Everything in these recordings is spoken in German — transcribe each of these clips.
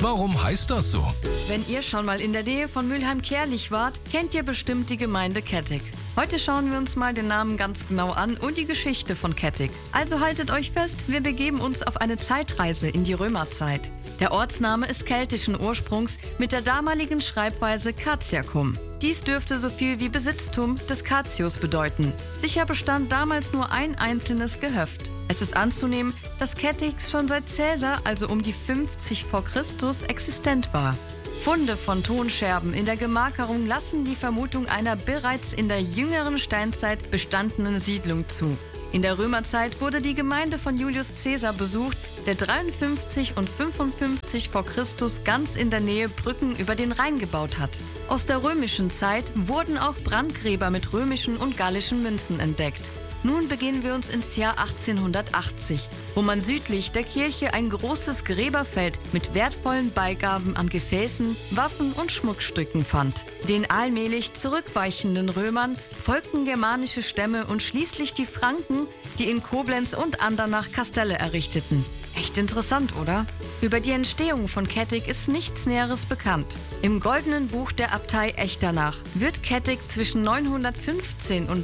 Warum heißt das so? Wenn ihr schon mal in der Nähe von Mülheim-Kärlich wart, kennt ihr bestimmt die Gemeinde Kettig. Heute schauen wir uns mal den Namen ganz genau an und die Geschichte von Kettig. Also haltet euch fest, wir begeben uns auf eine Zeitreise in die Römerzeit. Der Ortsname ist keltischen Ursprungs mit der damaligen Schreibweise Catiacum. Dies dürfte so viel wie Besitztum des Catius bedeuten. Sicher bestand damals nur ein einzelnes Gehöft. Es ist anzunehmen, dass Kettig schon seit Caesar, also um die 50 vor Christus, existent war. Funde von Tonscherben in der Gemarkerung lassen die Vermutung einer bereits in der jüngeren Steinzeit bestandenen Siedlung zu. In der Römerzeit wurde die Gemeinde von Julius Caesar besucht, der 53 und 55 vor Christus ganz in der Nähe Brücken über den Rhein gebaut hat. Aus der römischen Zeit wurden auch Brandgräber mit römischen und gallischen Münzen entdeckt. Nun begeben wir uns ins Jahr 1880, wo man südlich der Kirche ein großes Gräberfeld mit wertvollen Beigaben an Gefäßen, Waffen und Schmuckstücken fand. Den allmählich zurückweichenden Römern folgten germanische Stämme und schließlich die Franken, die in Koblenz und Andernach Kastelle errichteten. Echt interessant, oder? Über die Entstehung von Kettig ist nichts Näheres bekannt. Im Goldenen Buch der Abtei Echternach wird Kettig zwischen 915 und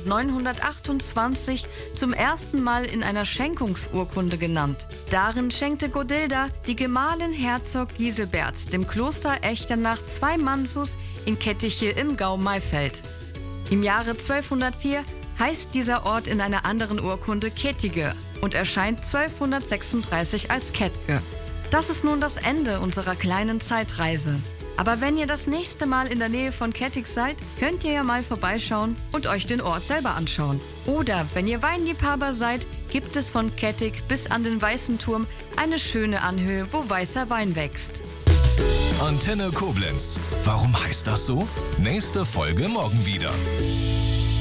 928 zum ersten Mal in einer Schenkungsurkunde genannt. Darin schenkte Godilda, die Gemahlin Herzog Giselberts, dem Kloster Echternach 2 Mansus in Kettiche im Gau Maifeld. Im Jahre 1204 heißt dieser Ort in einer anderen Urkunde Kettige und erscheint 1236 als Kettge. Das ist nun das Ende unserer kleinen Zeitreise. Aber wenn ihr das nächste Mal in der Nähe von Kettig seid, könnt ihr ja mal vorbeischauen und euch den Ort selber anschauen. Oder wenn ihr Weinliebhaber seid, gibt es von Kettig bis an den Weißen Turm eine schöne Anhöhe, wo weißer Wein wächst. Antenne Koblenz. Warum heißt das so? Nächste Folge morgen wieder.